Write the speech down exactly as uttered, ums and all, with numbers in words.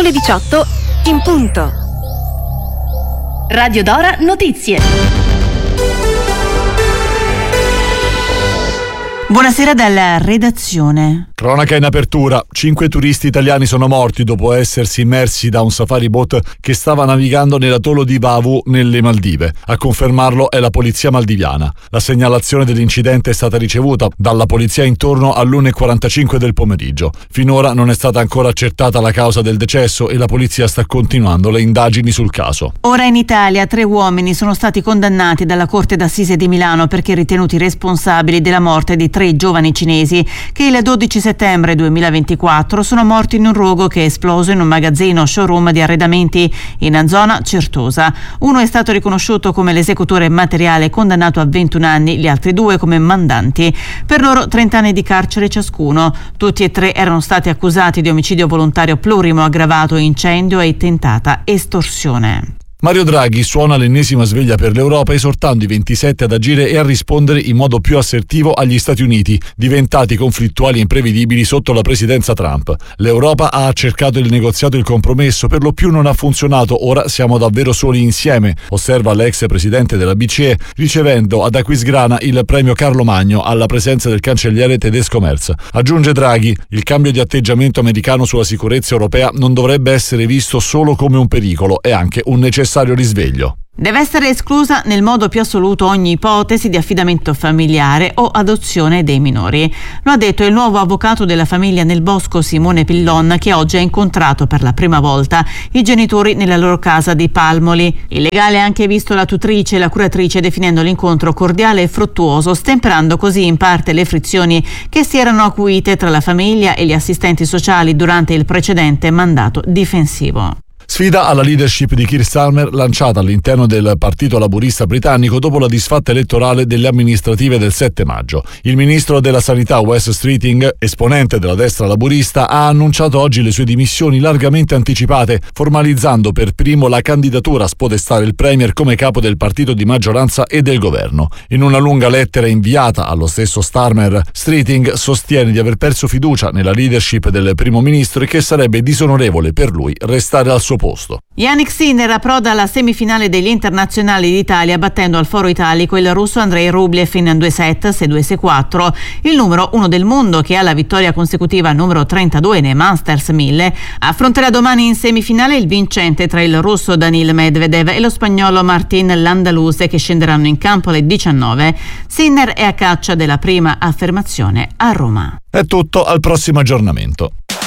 le diciotto in punto. Radio Dora Notizie. Buonasera dalla redazione. Cronaca in apertura. Cinque turisti italiani sono morti dopo essersi immersi da un safari boat che stava navigando nell'atollo di Vavu nelle Maldive. A confermarlo è la polizia maldiviana. La segnalazione dell'incidente è stata ricevuta dalla polizia intorno all'una e quarantacinque del pomeriggio. Finora non è stata ancora accertata la causa del decesso e la polizia sta continuando le indagini sul caso. Ora in Italia tre uomini sono stati condannati dalla Corte d'Assise di Milano perché ritenuti responsabili della morte di tre giovani cinesi che il dodici settembre duemilaventiquattro sono morti in un rogo che è esploso in un magazzino showroom di arredamenti in zona Certosa. Uno è stato riconosciuto come l'esecutore materiale, condannato a ventuno anni, gli altri due come mandanti. Per loro trenta anni di carcere ciascuno. Tutti e tre erano stati accusati di omicidio volontario plurimo aggravato, incendio e tentata estorsione. Mario Draghi suona l'ennesima sveglia per l'Europa esortando i ventisette ad agire e a rispondere in modo più assertivo agli Stati Uniti, diventati conflittuali e imprevedibili sotto la presidenza Trump. L'Europa ha cercato il negoziato e il compromesso, per lo più non ha funzionato, ora siamo davvero soli insieme, osserva l'ex presidente della B C E, ricevendo ad Aquisgrana il premio Carlo Magno alla presenza del cancelliere tedesco Merz. Aggiunge Draghi, il cambio di atteggiamento americano sulla sicurezza europea non dovrebbe essere visto solo come un pericolo, è anche un necessario risveglio. Deve essere esclusa nel modo più assoluto ogni ipotesi di affidamento familiare o adozione dei minori. Lo ha detto il nuovo avvocato della famiglia Nel Bosco, Simone Pillon, che oggi ha incontrato per la prima volta i genitori nella loro casa di Palmoli. Il legale ha anche visto la tutrice e la curatrice, definendo l'incontro cordiale e fruttuoso, stemperando così in parte le frizioni che si erano acuite tra la famiglia e gli assistenti sociali durante il precedente mandato difensivo. Sfida alla leadership di Keir Starmer lanciata all'interno del Partito Laburista britannico dopo la disfatta elettorale delle amministrative del sette maggio. Il ministro della Sanità Wes Streeting, esponente della destra laburista, ha annunciato oggi le sue dimissioni largamente anticipate, formalizzando per primo la candidatura a spodestare il premier come capo del partito di maggioranza e del governo. In una lunga lettera inviata allo stesso Starmer, Streeting sostiene di aver perso fiducia nella leadership del primo ministro e che sarebbe disonorevole per lui restare al suo posto. Jannik Sinner approda alla semifinale degli internazionali d'Italia battendo al foro italico il russo Andrei Rublev in due set, sei due sei quattro. Il numero uno del mondo, che ha la vittoria consecutiva numero trentadue nei Masters mille, affronterà domani in semifinale il vincente tra il russo Danil Medvedev e lo spagnolo Martin Landaluse, che scenderanno in campo alle diciannove. Sinner è a caccia della prima affermazione a Roma. È tutto, al prossimo aggiornamento.